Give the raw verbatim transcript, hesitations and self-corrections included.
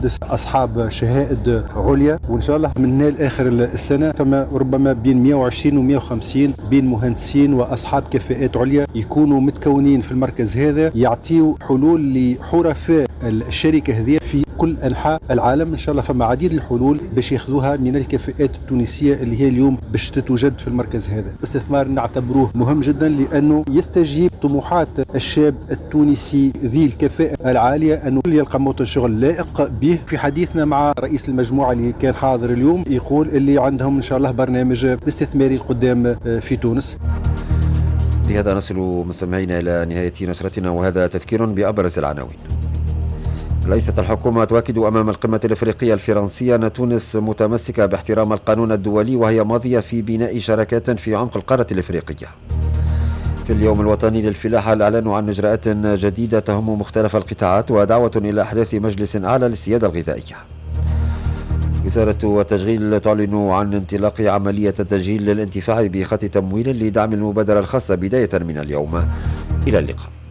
تونس أصحاب شهائد عليا، وإن شاء الله من هنا لآخر السنة فما ربما بين مئة وعشرين و مئة وخمسين بين مهندسين وأصحاب كفاءات عليا يكونوا متكونين في المركز هذا، يعطيوا حلول لحرفاء الشركة هذه في كل أنحاء العالم. إن شاء الله فما عديد الحلول باش ياخذوها من الكفاءات التونسية اللي هي اليوم باش تتوجد في المركز هذا. استثمار نعتبروه مهم جدا لأنه يستجيب طموحات الشاب التونسي ذي الكفاءة العالية أنه يلقى موطن شغل لائق به. في حديثنا مع رئيس المجموعة اللي كان حاضر اليوم يقول اللي عندهم إن شاء الله برنامج استثماري القدام في تونس. بهذا نصل مستمعينا إلى نهاية نشرتنا، وهذا تذكير بأبرز العناوين. رئيسة الحكومة تؤكد أمام القمة الإفريقية الفرنسية أن تونس متمسكة باحترام القانون الدولي، وهي ماضية في بناء شراكات في عمق القارة الإفريقية. في اليوم الوطني للفلاحة الإعلان عن إجراءات جديدة تهم مختلف القطاعات، ودعوة إلى إحداث مجلس أعلى للسيادة الغذائية. وزارة التشغيل تعلن عن انطلاق عملية تسجيل للانتفاع بخط تمويل لدعم المبادرة الخاصة بداية من اليوم. إلى اللقاء.